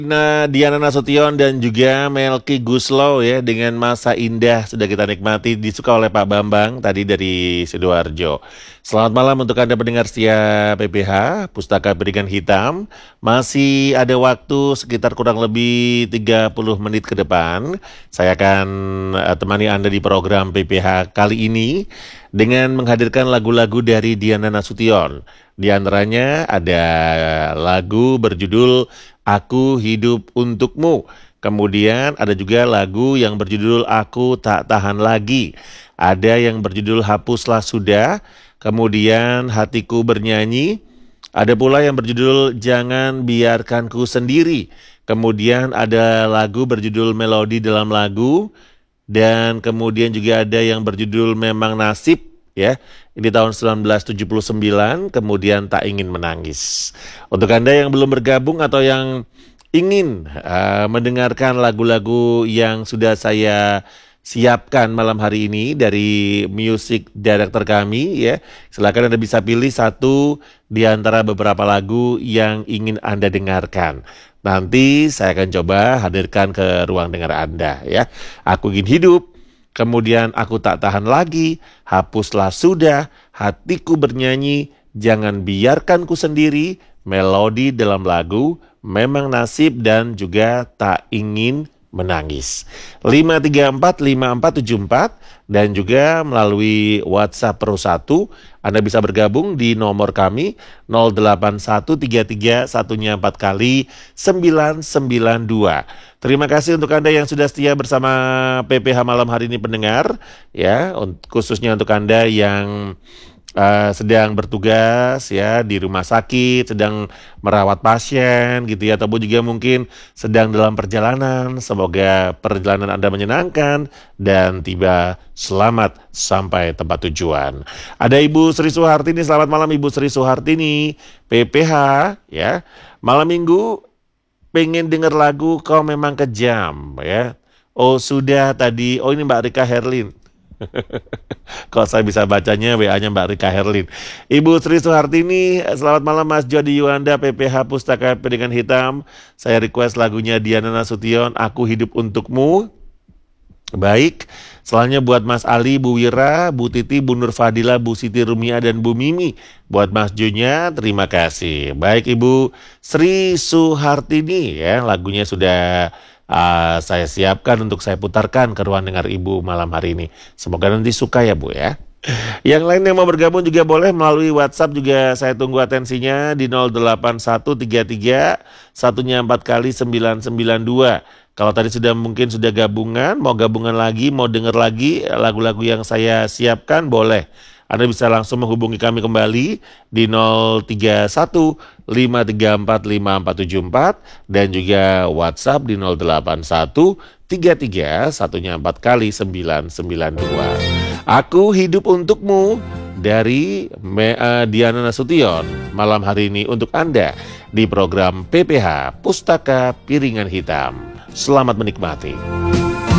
Diana Nasution dan juga Melky Guslow ya dengan Masa Indah sudah kita nikmati, disuka oleh Pak Bambang tadi dari Sidoarjo. Selamat malam untuk Anda pendengar setia PPH Pustaka Piringan Hitam. Masih ada waktu sekitar kurang lebih 30 menit ke depan. Saya akan temani Anda di program PPH kali ini dengan menghadirkan lagu-lagu dari Diana Nasution. Di antaranya ada lagu berjudul Aku Hidup Untukmu. Kemudian ada juga lagu yang berjudul Aku Tak Tahan Lagi. Ada yang berjudul Hapuslah Sudah. Kemudian Hatiku Bernyanyi. Ada pula yang berjudul Jangan Biarkanku Sendiri. Kemudian ada lagu berjudul Melodi Dalam Lagu. Dan kemudian juga ada yang berjudul Memang Nasib. Ya, ini tahun 1979, kemudian Tak Ingin Menangis. Untuk Anda yang belum bergabung atau yang ingin mendengarkan lagu-lagu yang sudah saya siapkan malam hari ini dari music director kami ya, silakan Anda bisa pilih satu di antara beberapa lagu yang ingin Anda dengarkan. Nanti saya akan coba hadirkan ke ruang dengar Anda ya. Aku Ingin Hidup, kemudian Aku Tak Tahan Lagi, Hapuslah Sudah, Hatiku Bernyanyi, Jangan Biarkan Ku Sendiri, Melodi Dalam Lagu, Memang Nasib, dan juga Tak Ingin Menangis. 5345474 dan juga melalui WhatsApp Pro 1 Anda bisa bergabung di nomor kami 08133 satunya 4 kali 992. Terima kasih untuk Anda yang sudah setia bersama PPH malam hari ini pendengar ya, khususnya untuk Anda yang sedang bertugas ya di rumah sakit, sedang merawat pasien gitu ya, ataupun juga mungkin sedang dalam perjalanan. Semoga perjalanan Anda menyenangkan dan tiba selamat sampai tempat tujuan. Ada Ibu Sri Suhartini, selamat malam Ibu Sri Suhartini, PPH ya. Malam Minggu pengen denger lagu Kau Memang Kejam ya. Oh sudah tadi, oh ini Mbak Rika Herlin. Kok saya bisa bacanya WA-nya Mbak Rika Herlin. Ibu Sri Suhartini, selamat malam Mas Jody Yuanda, PPH Pustaka Piringan Hitam. Saya request lagunya Diana Nasution, Aku Hidup Untukmu. Baik, selanjutnya buat Mas Ali, Bu Wira, Bu Titi, Bu Nur Fadila, Bu Siti Rumia, dan Bu Mimi. Buat Mas Jonya, terima kasih. Baik Ibu Sri Suhartini ya, lagunya sudah saya siapkan untuk saya putarkan ke ruang dengar Ibu malam hari ini. Semoga nanti suka ya Bu ya. Yang lain yang mau bergabung juga boleh melalui WhatsApp, juga saya tunggu atensinya di 08133 satunya 4 kali 992. Kalau tadi mungkin sudah gabungan, mau gabungan lagi, mau denger lagi lagu-lagu yang saya siapkan, boleh. Anda bisa langsung menghubungi kami kembali di 031 534 5474 dan juga WhatsApp di 081 33 satunya 4 kali 992. Aku Hidup Untukmu dari Diana Nasution malam hari ini untuk Anda di program PPH Pustaka Piringan Hitam. Selamat menikmati.